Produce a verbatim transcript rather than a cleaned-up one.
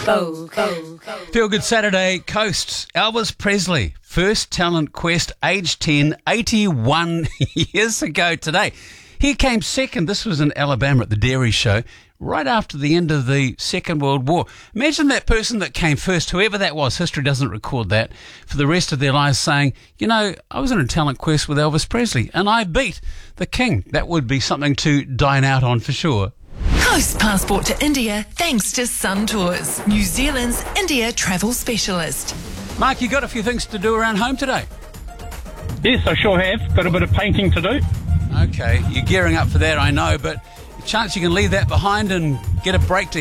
Go, go, go. Feel Good Saturday, Coast. Elvis Presley, first talent quest, age ten, eighty-one years ago today. He came second. This was in Alabama at the Dairy Show, right after the end of the Second World War. Imagine that person that came first, whoever that was, history doesn't record that, for the rest of their lives saying, you know, I was in a talent quest with Elvis Presley and I beat the king. That would be something to dine out on for sure. Coast passport to India thanks to Sun Tours, New Zealand's India travel specialist. Mark, you got a few things to do around home today? Yes, I sure have. Got a bit of painting to do. Okay, you're gearing up for that, I know, but chance you can leave that behind and get a break to